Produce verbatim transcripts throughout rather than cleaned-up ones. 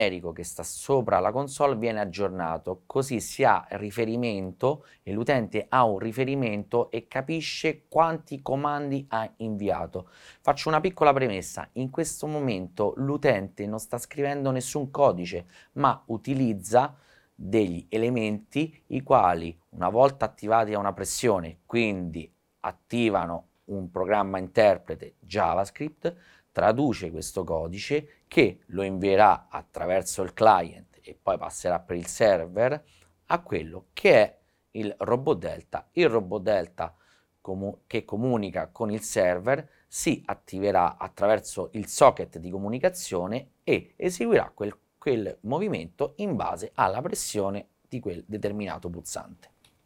numerico che sta sopra la console viene aggiornato, così si ha riferimento e l'utente ha un riferimento e capisce quanti comandi ha inviato. Faccio una piccola premessa: in questo momento l'utente non sta scrivendo nessun codice, ma utilizza degli elementi i quali, una volta attivati a una pressione, quindi attivano un programma interprete JavaScript, traduce questo codice che lo invierà attraverso il client e poi passerà per il server a quello che è il robot Delta. Il robot Delta comu- che comunica con il server si attiverà attraverso il socket di comunicazione e eseguirà quel, quel movimento in base alla pressione di quel determinato pulsante.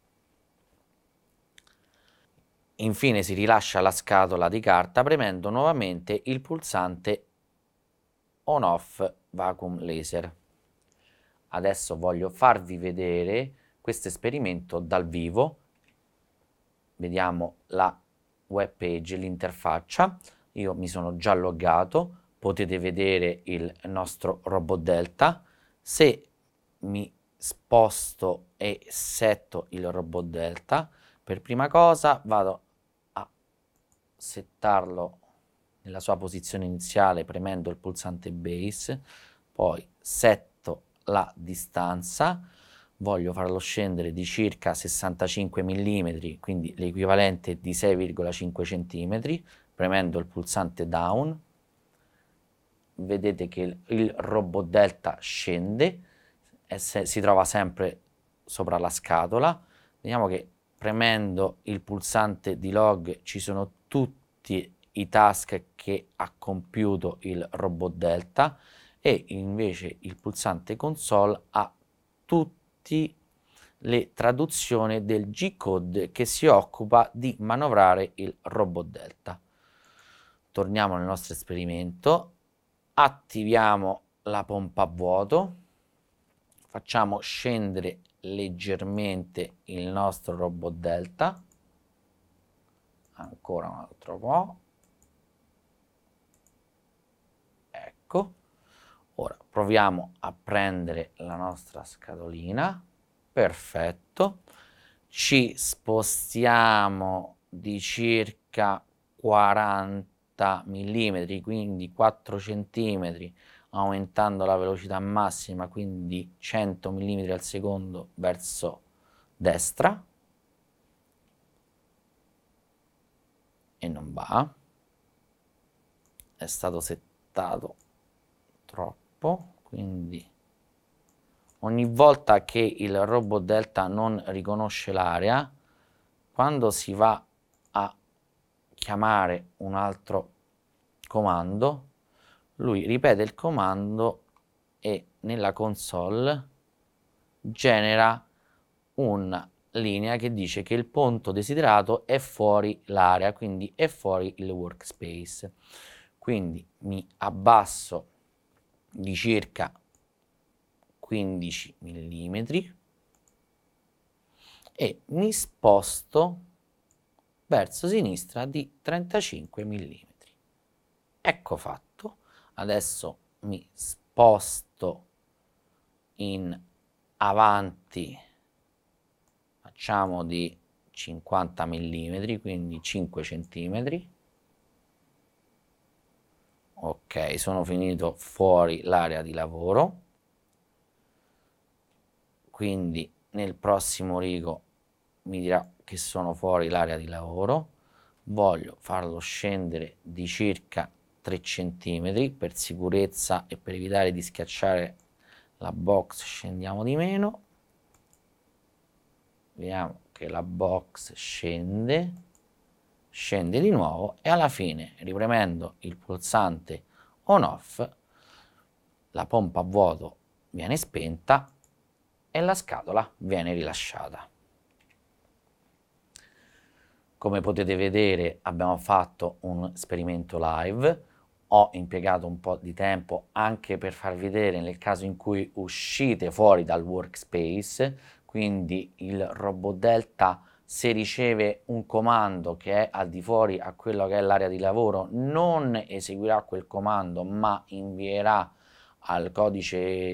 Infine si rilascia la scatola di carta premendo nuovamente il pulsante on-off vacuum laser. Adesso voglio farvi vedere questo esperimento dal vivo. Vediamo la web page, l'interfaccia. Io mi sono già loggato, potete vedere il nostro robot Delta. Se mi sposto e setto il robot Delta, per prima cosa vado a settarlo nella sua posizione iniziale premendo il pulsante base, poi setto la distanza, voglio farlo scendere di circa sessantacinque millimetri, quindi l'equivalente di sei virgola cinque centimetri, premendo il pulsante down. Vedete che il, il robot Delta scende e se, si trova sempre sopra la scatola. Vediamo che premendo il pulsante di log ci sono tutti i task che ha compiuto il robot Delta e invece il pulsante console ha tutte le traduzioni del G-code che si occupa di manovrare il robot Delta. Torniamo nel nostro esperimento, attiviamo la pompa a vuoto, facciamo scendere leggermente il nostro robot Delta, ancora un altro po', ecco. Ora proviamo a prendere la nostra scatolina, perfetto, ci spostiamo di circa quaranta millimetri, quindi quattro centimetri, aumentando la velocità massima, quindi cento millimetri al secondo verso destra, e non va, è stato settato troppo, quindi ogni volta che il robot Delta non riconosce l'area, quando si va a chiamare un altro comando, lui ripete il comando e nella console genera una linea che dice che il punto desiderato è fuori l'area, quindi è fuori il workspace. Quindi mi abbasso di circa quindici millimetri e mi sposto verso sinistra di trentacinque millimetri. Ecco fatto. Adesso mi sposto in avanti, facciamo di cinquanta millimetri, quindi cinque centimetri. Ok, sono finito fuori l'area di lavoro, quindi nel prossimo rigo mi dirà che sono fuori l'area di lavoro. Voglio farlo scendere di circa tre centimetri per sicurezza e per evitare di schiacciare la box, scendiamo di meno. Vediamo che la box scende, scende di nuovo e alla fine, ripremendo il pulsante on off, la pompa a vuoto viene spenta e la scatola viene rilasciata. Come potete vedere abbiamo fatto un esperimento live, ho impiegato un po' di tempo anche per farvi vedere nel caso in cui uscite fuori dal workspace, quindi il robot Delta se riceve un comando che è al di fuori a quello che è l'area di lavoro non eseguirà quel comando ma invierà al codice